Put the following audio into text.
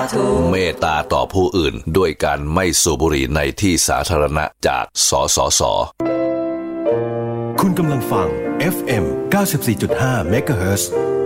ธุเมตตาต่อผู้อื่นด้วยการไม่สูบบุหรี่ในที่สาธารณะจากสสส. คุณกำลังฟัง FM 94.5 เมกะเฮิรตซ์